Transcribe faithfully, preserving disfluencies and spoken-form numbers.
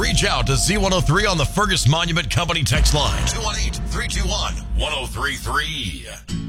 Reach out to Z one oh three on the Fergus Monument Company text line, two one eight, three two one, one oh three three.